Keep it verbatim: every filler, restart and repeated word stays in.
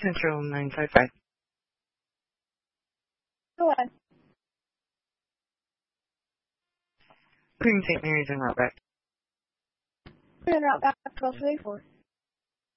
Central nine five five. Go ahead. Queen Saint Mary's and Route back. We're in route back twelve thirty-four.